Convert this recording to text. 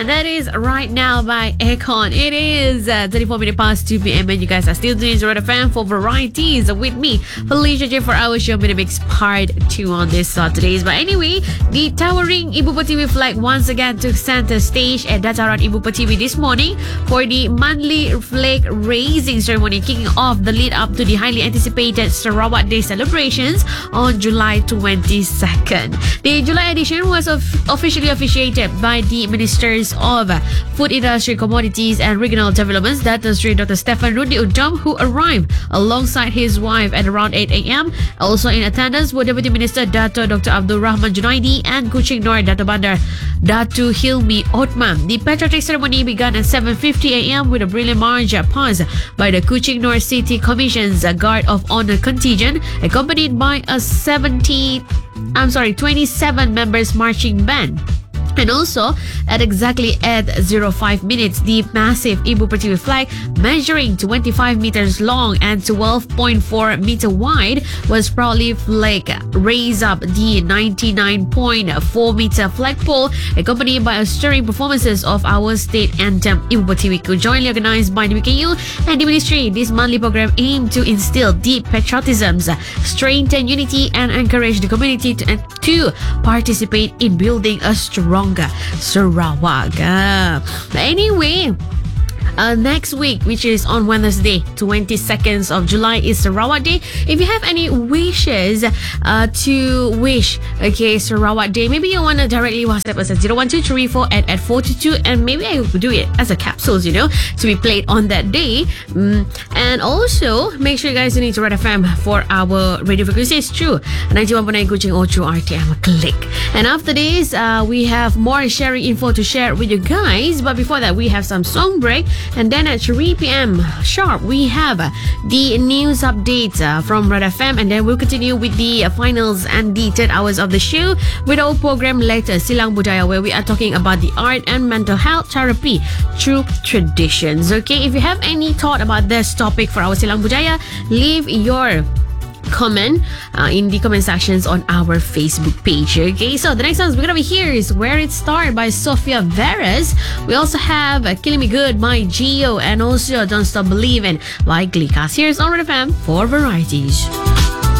And that is Right Now by Akon. It is 34 minutes past 2 p.m. and you guys are still doing Red FM for varieties with me, Felicia J, for our show Minimix Part 2 on this Saturdays. But anyway, the towering Ibu Pertiwi flag once again took center stage at Dataran Ibu Pertiwi this morning for the monthly flag raising ceremony, kicking off the lead up to the highly anticipated Sarawak Day celebrations on July 22nd. The July edition was officially officiated by the Ministers of Food Industry, Commodities and Regional Developments, Dato Sri Dr. Stefan Rudi Udom, who arrived alongside his wife at around 8 a.m. Also in attendance were Deputy Minister Dato Dr. Abdul Rahman Junaidi and Kuching Nor Dato Bandar Datu Hilmi Otman. The patriotic ceremony began at 7:50 a.m. with a brilliant march past by the Kuching Nor City Commission's Guard of Honor contingent, accompanied by a 27 members marching band. And also, at 05 minutes, the massive Ibu Pertiwi flag, measuring 25 meters long and 12.4 meter wide, was proudly raised up the 99.4 meter flagpole, accompanied by a stirring performances of our state anthem, Ibu Pertiwi, jointly organized by the WKU and the Ministry. This monthly program aimed to instill deep patriotism, strengthen unity, and encourage the community to participate in building a stronger Sarawak. Anyway, next week, which is on Wednesday, 22nd of July, is Sarawak Day. If you have any wishes to wish, Sarawak Day, maybe you want to directly WhatsApp us at 01234 at 422, and maybe I will do it as a capsules, to be played on that day. And also, make sure you guys need to Red FM for our radio frequency. It's true, 91.9 Kuching Ocho RTM. Click. And after this, we have more sharing info to share with you guys. But before that, we have some song break. And then at 3 p.m. sharp, we have the news updates from Red FM. And then we'll continue with the finals and the third hours of the show with our program later, Silang Budaya, where we are talking about the art and mental health therapy through traditions. Okay, if you have any thought about this topic for our Silang Budaya, leave your comment in the comment sections on our Facebook page. Okay, so the next song we're gonna be here is Where It Started by Sofia Veras. We also have Killing Me Good by Gio, and also Don't Stop Believing by Glikas. Here's on Red FM for varieties.